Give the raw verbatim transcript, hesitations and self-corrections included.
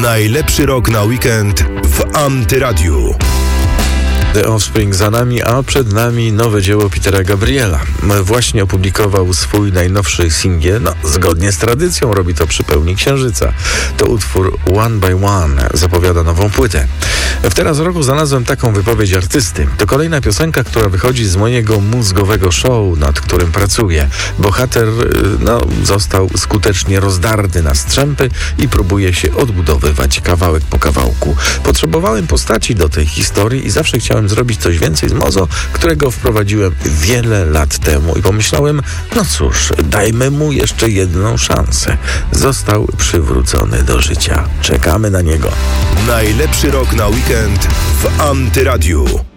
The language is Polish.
Najlepszy rok na weekend w Antyradiu. The Offspring za nami, a przed nami nowe dzieło Petera Gabriela. Właśnie opublikował swój najnowszy singiel, no zgodnie z tradycją robi to przy pełni księżyca. To utwór One by One zapowiada nową płytę. W Teraz roku znalazłem taką wypowiedź artysty. To kolejna piosenka, która wychodzi z mojego mózgowego show, nad którym pracuję. Bohater no, został skutecznie rozdarty na strzępy i próbuje się odbudowywać kawałek po kawałku. Potrzebowałem postaci do tej historii i zawsze chciałem zrobić coś więcej z Mozo, którego wprowadziłem wiele lat temu i pomyślałem, no cóż, dajmy mu jeszcze jedną szansę. Został przywrócony do życia. Czekamy na niego. Najlepszy rok na weekend w Antyradiu.